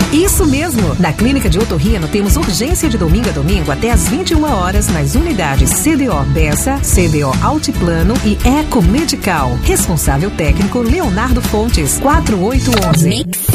Isso mesmo! Na Clínica de Otorrino temos urgência de domingo a domingo até às 21 horas nas unidades CDO Bessa, CDO Altiplano e Eco Medical. Responsável técnico Leonardo Fontes, 4811.